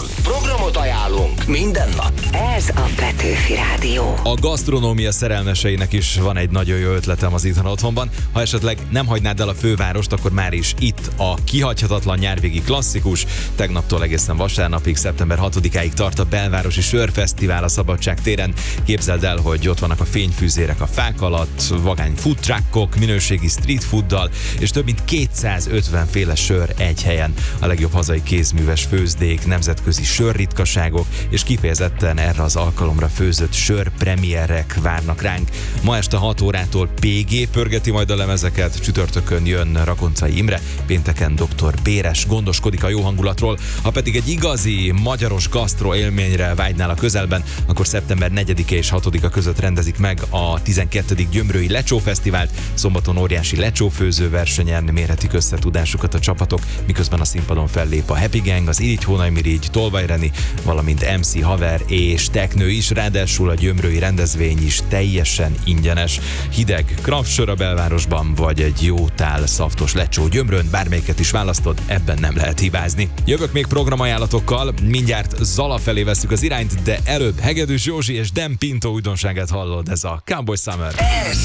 van. Programot ajánlunk minden nap. Ez a Petőfi Rádió. A gasztronómia szerelmeseinek is van egy nagyon jó ötletem az Itthon Otthonban. Ha esetleg nem hagynád el a fővárost, akkor már is itt a kihagyhatatlan nyárvégi klasszikus. Tegnaptól egészen vasárnapig, szeptember 6-áig tart a Belvárosi Sörfesztivál a Szabadság téren. Képzeld el, hogy ott vannak a fényfűzérek a fák alatt, vagány food truckok, minőségi street fooddal, és több mint 250 féle sör egy helyen. A legjobb hazai kézműves főzdék, nemzetközi sörritkaságok, és kifejezetten erre az alkalomra főzött sörpremierek várnak ránk. Ma este 6 órától PG pörgeti majd a lemezeket, csütörtökön jön Rakoncai Imre, pénteken Dr. Béres gondoskodik a jó hangulatról. Ha pedig egy igazi magyaros gasztro élményre vágynál a közelben, akkor szeptember 4-e és 6-a között rendezik meg a 12. Gyömrői Lecsó Fesztivált. Szombaton óriási lecsófőző versenyen mérhetik össze tudásukat a csapatok, miközben a színpadon fellép a Happy Gang, az Irigy Hónai Mirigy, Tolvaj Reni, valamint MC Haver és Teknő is, ráadásul a gyömrői rendezvény is teljesen ingyenes. Hideg kraftsör a belvárosban, vagy egy jó tál szaftos lecsó gyömrőn, bármelyiket is választod, ebben nem lehet hibázni. Jövök még programajánlatokkal, mindjárt Zala felé veszük az irányt, de előbb Hegedűs Józsi és Dan Pinto újdonságát hallod, ez a Cowboy Summer.